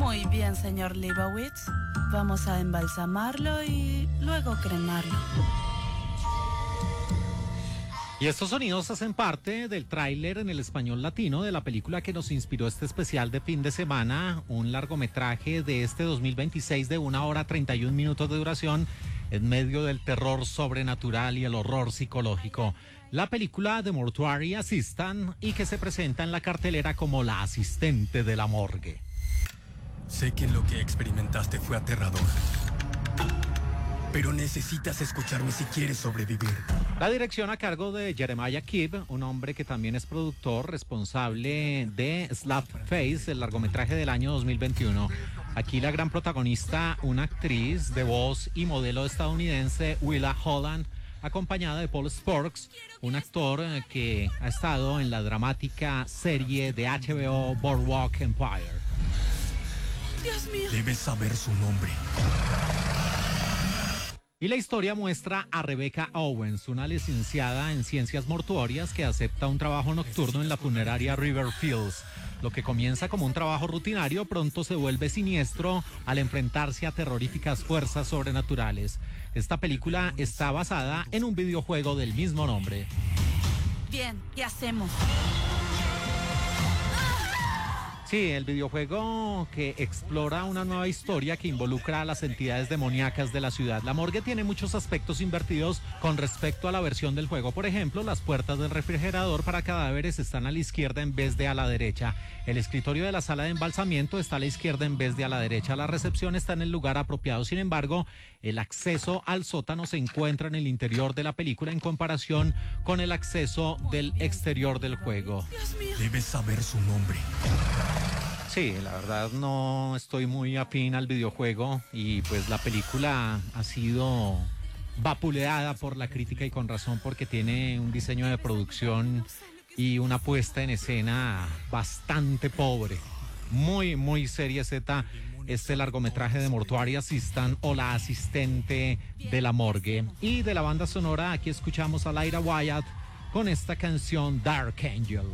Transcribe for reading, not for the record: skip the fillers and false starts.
Muy bien, señor Leibowitz. Vamos a embalsamarlo y luego cremarlo. Y estos sonidos hacen parte del tráiler en el español latino de la película que nos inspiró este especial de fin de semana, un largometraje de este 2026 de 1 hora 31 minutos de duración en medio del terror sobrenatural y el horror psicológico. La película The Mortuary Assistant y que se presenta en la cartelera como la asistente de la morgue. Sé que lo que experimentaste fue aterrador. Pero necesitas escucharme si quieres sobrevivir. La dirección a cargo de Jeremiah Kibb, un hombre que también es productor responsable de Slap Face, el largometraje del año 2021. Aquí la gran protagonista, una actriz de voz y modelo estadounidense, Willa Holland, acompañada de Paul Sparks, un actor que ha estado en la dramática serie de HBO Boardwalk Empire. Dios mío. Debes saber su nombre. Y la historia muestra a Rebecca Owens, una licenciada en ciencias mortuorias que acepta un trabajo nocturno en la funeraria River Fields. Lo que comienza como un trabajo rutinario pronto se vuelve siniestro al enfrentarse a terroríficas fuerzas sobrenaturales. Esta película está basada en un videojuego del mismo nombre. Bien, ¿qué hacemos? Sí, el videojuego que explora una nueva historia que involucra a las entidades demoníacas de la ciudad. La morgue tiene muchos aspectos invertidos con respecto a la versión del juego. Por ejemplo, las puertas del refrigerador para cadáveres están a la izquierda en vez de a la derecha. El escritorio de la sala de embalsamiento está a la izquierda en vez de a la derecha. La recepción está en el lugar apropiado. Sin embargo, el acceso al sótano se encuentra en el interior de la película en comparación con el acceso del exterior del juego. Dios mío. Debes saber su nombre. Sí, la verdad no estoy muy afín al videojuego y pues la película ha sido vapuleada por la crítica y con razón porque tiene un diseño de producción y una puesta en escena bastante pobre. Muy serie Z este largometraje de Mortuary Assistant o la asistente de la morgue. Y de la banda sonora aquí escuchamos a Lyra Wyatt con esta canción Dark Angel.